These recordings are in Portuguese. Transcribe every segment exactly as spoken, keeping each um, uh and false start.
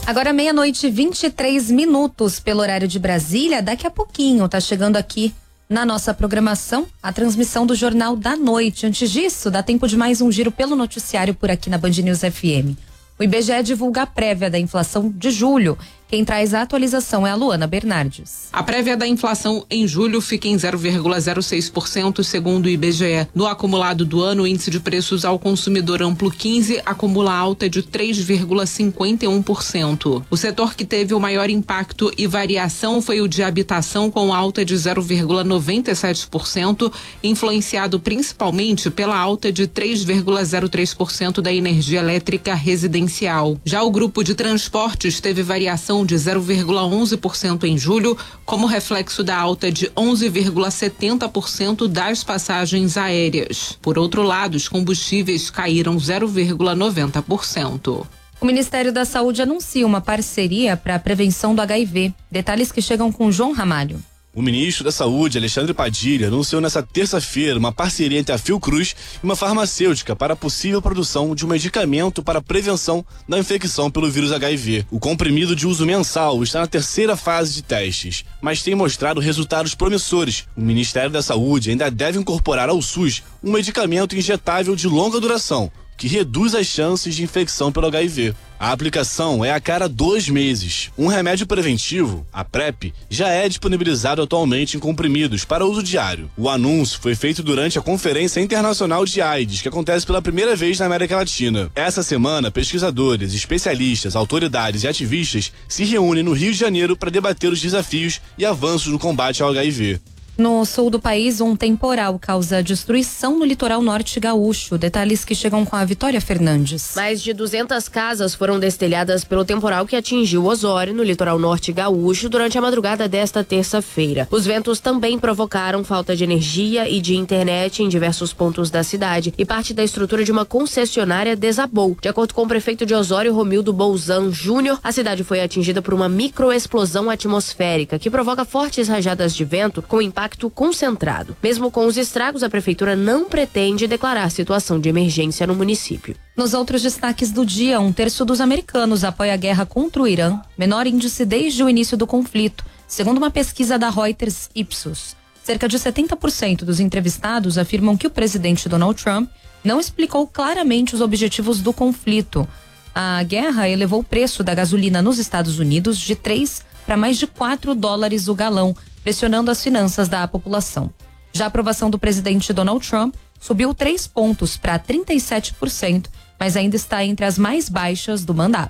Agora meia-noite e vinte e três minutos pelo horário de Brasília. Daqui a pouquinho tá chegando aqui na nossa programação a transmissão do Jornal da Noite. Antes disso, dá tempo de mais um giro pelo noticiário por aqui na Band News F M. O I B G E divulga a prévia da inflação de julho. Quem traz a atualização é a Luana Bernardes. A prévia da inflação em julho fica em zero vírgula zero seis por cento, segundo o I B G E. No acumulado do ano, o índice de preços ao consumidor amplo quinze acumula alta de três vírgula cinquenta e um por cento. O setor que teve o maior impacto e variação foi o de habitação, com alta de zero vírgula noventa e sete por cento, influenciado principalmente pela alta de três vírgula zero três por cento da energia elétrica residencial. Já o grupo de transportes teve variação de zero vírgula onze por cento em julho, como reflexo da alta de onze vírgula setenta por cento das passagens aéreas. Por outro lado, os combustíveis caíram zero vírgula noventa por cento. O Ministério da Saúde anuncia uma parceria para a prevenção do H I V. Detalhes que chegam com João Ramalho. O ministro da Saúde, Alexandre Padilha, anunciou nesta terça-feira uma parceria entre a Fiocruz e uma farmacêutica para a possível produção de um medicamento para a prevenção da infecção pelo vírus H I V. O comprimido de uso mensal está na terceira fase de testes, mas tem mostrado resultados promissores. O Ministério da Saúde ainda deve incorporar ao SUS um medicamento injetável de longa duração, que reduz as chances de infecção pelo H I V. A aplicação é a cada dois meses. Um remédio preventivo, a PrEP, já é disponibilizado atualmente em comprimidos para uso diário. O anúncio foi feito durante a Conferência Internacional de AIDS, que acontece pela primeira vez na América Latina. Essa semana, pesquisadores, especialistas, autoridades e ativistas se reúnem no Rio de Janeiro para debater os desafios e avanços no combate ao H I V. No sul do país, um temporal causa destruição no litoral norte gaúcho. Detalhes que chegam com a Vitória Fernandes. Mais de duzentas casas foram destelhadas pelo temporal que atingiu Osório, no litoral norte gaúcho, durante a madrugada desta terça-feira. Os ventos também provocaram falta de energia e de internet em diversos pontos da cidade, e parte da estrutura de uma concessionária desabou. De acordo com o prefeito de Osório, Romildo Bolzan Júnior, a cidade foi atingida por uma microexplosão atmosférica que provoca fortes rajadas de vento com impacto impacto concentrado. Mesmo com os estragos, a prefeitura não pretende declarar situação de emergência no município. Nos outros destaques do dia, um terço dos americanos apoia a guerra contra o Irã, menor índice desde o início do conflito, segundo uma pesquisa da Reuters Ipsos. Cerca de setenta por cento dos entrevistados afirmam que o presidente Donald Trump não explicou claramente os objetivos do conflito. A guerra elevou o preço da gasolina nos Estados Unidos de três para mais de quatro dólares o galão, pressionando as finanças da população. Já a aprovação do presidente Donald Trump subiu três pontos para trinta e sete por cento, mas ainda está entre as mais baixas do mandato.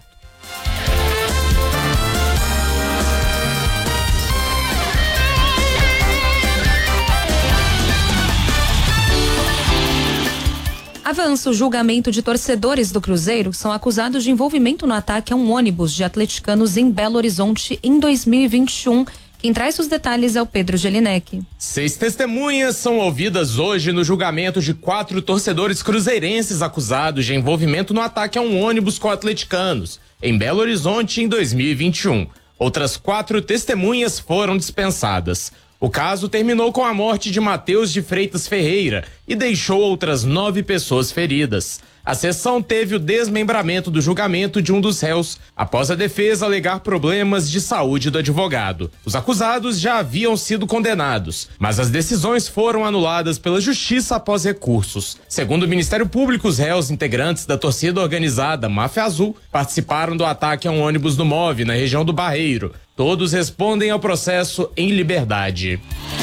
Avança o julgamento de torcedores do Cruzeiro que são acusados de envolvimento no ataque a um ônibus de atleticanos em Belo Horizonte em dois mil e vinte e um. Quem traz os detalhes é o Pedro Gelinek. Seis testemunhas são ouvidas hoje no julgamento de quatro torcedores cruzeirenses acusados de envolvimento no ataque a um ônibus com atleticanos em Belo Horizonte em dois mil e vinte e um. Outras quatro testemunhas foram dispensadas. O caso terminou com a morte de Matheus de Freitas Ferreira e deixou outras nove pessoas feridas. A sessão teve o desmembramento do julgamento de um dos réus, após a defesa alegar problemas de saúde do advogado. Os acusados já haviam sido condenados, mas as decisões foram anuladas pela justiça após recursos. Segundo o Ministério Público, os réus integrantes da torcida organizada Máfia Azul participaram do ataque a um ônibus do Move, na região do Barreiro. Todos respondem ao processo em liberdade.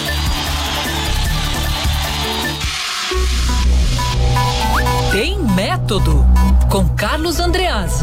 Tem Método, com Carlos Andreasa.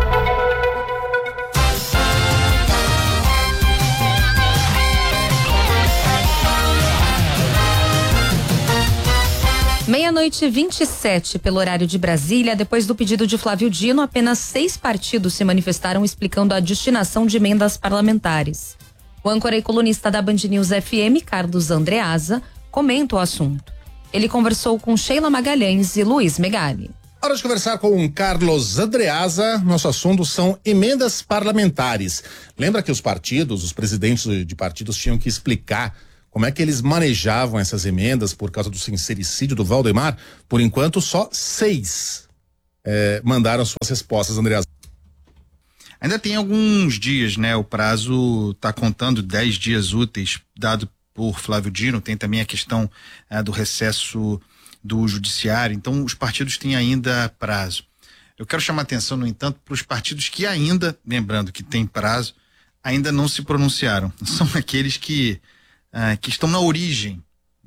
Meia-noite e vinte e sete pelo horário de Brasília. Depois do pedido de Flávio Dino, apenas seis partidos se manifestaram explicando a destinação de emendas parlamentares. O âncora e colunista da Band News F M, Carlos Andreasa, comenta o assunto. Ele conversou com Sheila Magalhães e Luiz Megali. Hora de conversar com Carlos Andreasa. Nosso assunto são emendas parlamentares. Lembra que os partidos, os presidentes de partidos tinham que explicar como é que eles manejavam essas emendas por causa do sincericídio do Valdemar? Por enquanto, só seis é, mandaram suas respostas, Andreasa. Ainda tem alguns dias, né? O prazo está contando dez dias úteis dado por Flávio Dino, tem também a questão eh, do recesso do judiciário, então os partidos têm ainda prazo. Eu quero chamar atenção, no entanto, para os partidos que ainda, lembrando que tem prazo, ainda não se pronunciaram. São aqueles que, ah, que estão na origem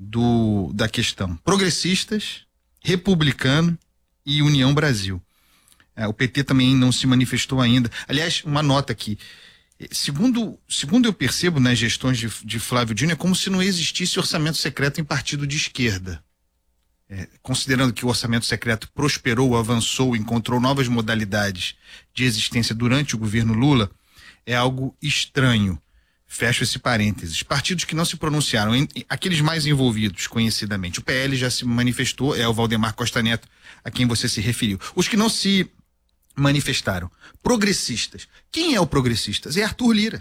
do, da questão. Progressistas, Republicano e União Brasil. Ah, o P T também não se manifestou ainda. Aliás, uma nota aqui. Segundo, segundo eu percebo nas gestões de, de Flávio Dino, é como se não existisse orçamento secreto em partido de esquerda. É, considerando que o orçamento secreto prosperou, avançou, encontrou novas modalidades de existência durante o governo Lula, é algo estranho. Fecho esse parênteses. Partidos que não se pronunciaram, em, aqueles mais envolvidos, conhecidamente. O P L já se manifestou, é o Valdemar Costa Neto, a quem você se referiu. Os que não se manifestaram, progressistas. Quem é o progressistas? É Arthur Lira.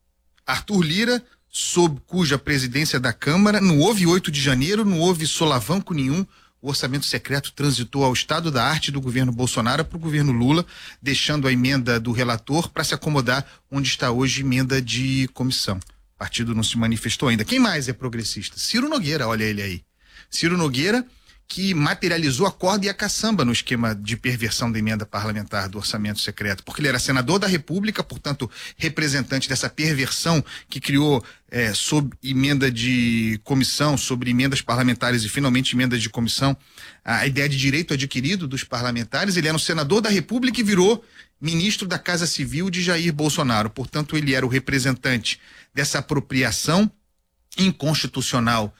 Arthur Lira, sob cuja presidência da Câmara, não houve oito de janeiro, não houve solavanco nenhum, o orçamento secreto transitou ao estado da arte do governo Bolsonaro para o governo Lula, deixando a emenda do relator para se acomodar onde está hoje emenda de comissão. O partido não se manifestou ainda. Quem mais é progressista? Ciro Nogueira, olha ele aí. Ciro Nogueira, que materializou a corda e a caçamba no esquema de perversão da emenda parlamentar do orçamento secreto, porque ele era senador da República, portanto, representante dessa perversão que criou é, sob emenda de comissão, sobre emendas parlamentares e finalmente emendas de comissão, a ideia de direito adquirido dos parlamentares. Ele era um senador da República e virou ministro da Casa Civil de Jair Bolsonaro, portanto, ele era o representante dessa apropriação inconstitucional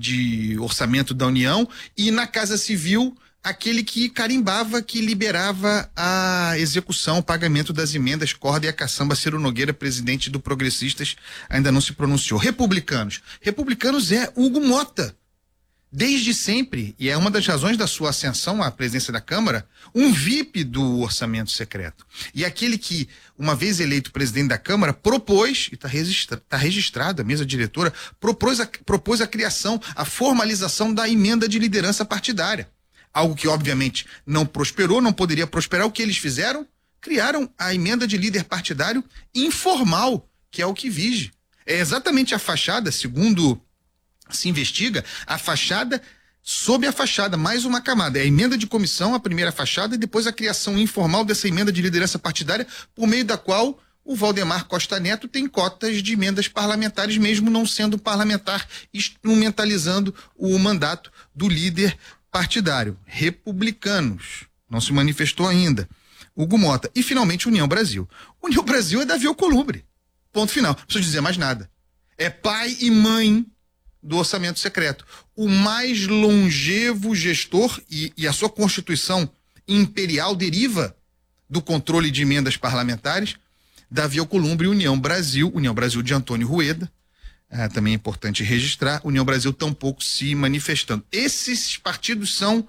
de orçamento da União, e na Casa Civil aquele que carimbava, que liberava a execução, o pagamento das emendas, corda e a caçamba. Ciro Nogueira, presidente do Progressistas, ainda não se pronunciou. Republicanos. Republicanos é Hugo Mota. Desde sempre, e é uma das razões da sua ascensão à presidência da Câmara, um V I P do orçamento secreto. E aquele que, uma vez eleito presidente da Câmara, propôs, e está registra, tá registrado, a mesa diretora, propôs a, propôs a criação, a formalização da emenda de liderança partidária. Algo que, obviamente, não prosperou, não poderia prosperar. O que eles fizeram? Criaram a emenda de líder partidário informal, que é o que vige. É exatamente a fachada, segundo se investiga, a fachada sob a fachada, mais uma camada. É a emenda de comissão, a primeira fachada, e depois a criação informal dessa emenda de liderança partidária, por meio da qual o Valdemar Costa Neto tem cotas de emendas parlamentares, mesmo não sendo parlamentar, instrumentalizando o mandato do líder partidário. Republicanos. Não se manifestou ainda. Hugo Mota. E, finalmente, União Brasil. União Brasil é Davi Alcolumbre. Ponto final. Não preciso dizer mais nada. É pai e mãe do orçamento secreto. O mais longevo gestor, e, e a sua constituição imperial deriva do controle de emendas parlamentares, Davi Alcolumbre. União Brasil, União Brasil de Antônio Rueda, é, também é importante registrar, União Brasil tampouco se manifestando. Esses partidos são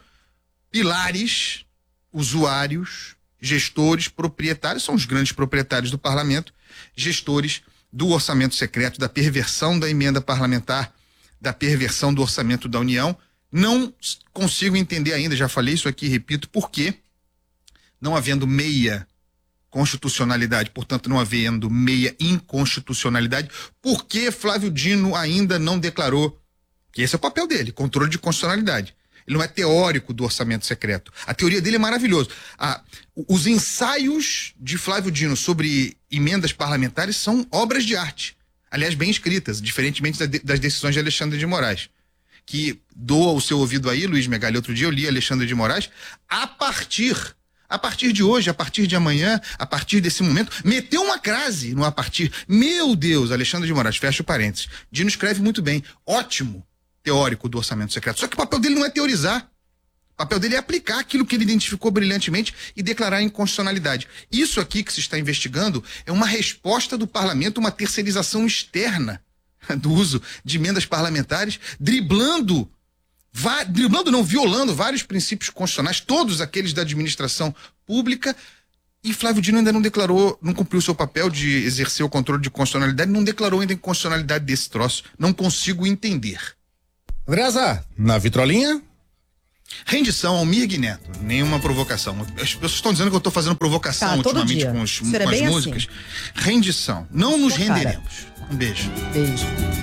pilares, usuários, gestores, proprietários, são os grandes proprietários do parlamento, gestores do orçamento secreto, da perversão da emenda parlamentar, da perversão do orçamento da União. Não consigo entender ainda, já falei isso aqui, repito, por que, não havendo meia constitucionalidade, portanto não havendo meia inconstitucionalidade, por que Flávio Dino ainda não declarou que esse é o papel dele, controle de constitucionalidade. Ele não é teórico do orçamento secreto. A teoria dele é maravilhosa. Ah, os ensaios de Flávio Dino sobre emendas parlamentares são obras de arte. Aliás, bem escritas, diferentemente das decisões de Alexandre de Moraes, que doa o seu ouvido aí, Luiz Megali. Outro dia eu li Alexandre de Moraes, a partir, a partir de hoje, a partir de amanhã, a partir desse momento, meteu uma crase no a partir. Meu Deus, Alexandre de Moraes, fecha o parênteses. Dino escreve muito bem, ótimo teórico do orçamento secreto, só que o papel dele não é teorizar. O papel dele é aplicar aquilo que ele identificou brilhantemente e declarar inconstitucionalidade. Isso aqui que se está investigando é uma resposta do parlamento, uma terceirização externa do uso de emendas parlamentares, driblando, driblando não, violando vários princípios constitucionais, todos aqueles da administração pública, e Flávio Dino ainda não declarou, não cumpriu o seu papel de exercer o controle de constitucionalidade, não declarou ainda a inconstitucionalidade desse troço. Não consigo entender. Andreasa, na vitrolinha? Rendição ao Mir Neto, nenhuma provocação. As pessoas estão dizendo que eu estou fazendo provocação Tá, todo ultimamente dia. com, os, Será com as bem músicas. assim. Rendição. Não nos Pô, cara. renderemos. Um beijo. Beijo.